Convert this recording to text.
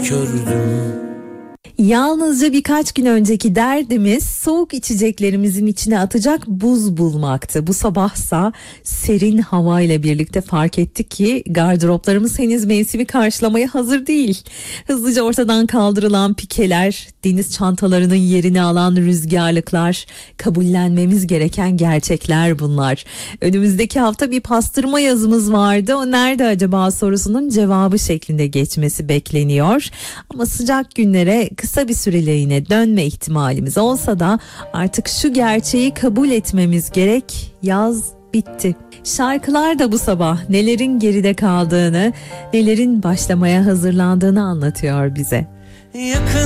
kördüm. Yalnızca birkaç gün önceki derdimiz soğuk içeceklerimizin içine atacak buz bulmaktı. Bu sabahsa serin havayla birlikte fark ettik ki gardıroplarımız henüz mevsimi karşılamaya hazır değil. Hızlıca ortadan kaldırılan pikeler, deniz çantalarının yerini alan rüzgarlıklar, kabullenmemiz gereken gerçekler bunlar. Önümüzdeki hafta bir pastırma yazımız vardı. O nerede acaba sorusunun cevabı şeklinde geçmesi bekleniyor. Ama sıcak günlere kısa bir süreliğine dönme ihtimalimiz olsa da artık şu gerçeği kabul etmemiz gerek: yaz bitti. Şarkılar da bu sabah nelerin geride kaldığını, nelerin başlamaya hazırlandığını anlatıyor bize. Yakın